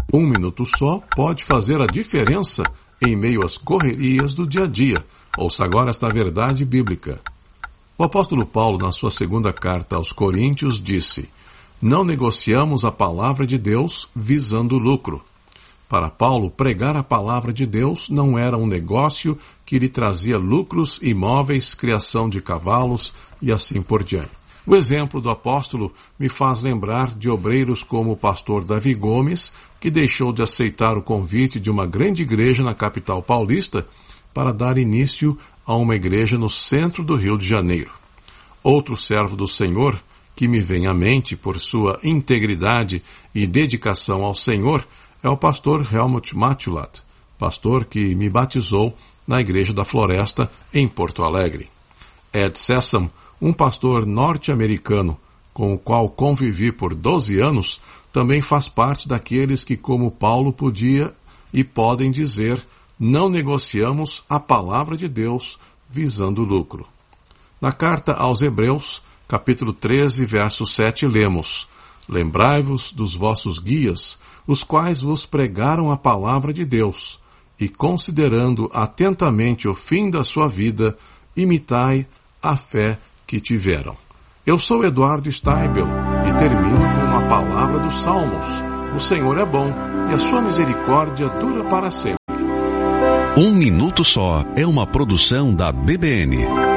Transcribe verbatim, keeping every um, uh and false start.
Um minuto só pode fazer a diferença em meio às correrias do dia a dia. Ouça agora esta verdade bíblica. O apóstolo Paulo, na sua segunda carta aos Coríntios, disse: não negociamos a palavra de Deus visando lucro. Para Paulo, pregar a palavra de Deus não era um negócio que lhe trazia lucros imóveis, criação de cavalos e assim por diante. O exemplo do apóstolo me faz lembrar de obreiros como o pastor Davi Gomes, que deixou de aceitar o convite de uma grande igreja na capital paulista para dar início a uma igreja no centro do Rio de Janeiro. Outro servo do Senhor, que me vem à mente por sua integridade e dedicação ao Senhor, é o pastor Helmut Matulath, pastor que me batizou na Igreja da Floresta, em Porto Alegre. Ed Sessom, um pastor norte-americano, com o qual convivi por doze anos, também faz parte daqueles que, como Paulo, podia e podem dizer: não negociamos a palavra de Deus visando lucro. Na carta aos Hebreus, capítulo treze, verso sete, lemos: lembrai-vos dos vossos guias, os quais vos pregaram a palavra de Deus, e considerando atentamente o fim da sua vida, imitai a fé que tiveram. Eu sou Eduardo Steibel e termino com uma palavra dos Salmos. O Senhor é bom e a sua misericórdia dura para sempre. Um Minuto Só é uma produção da B B N.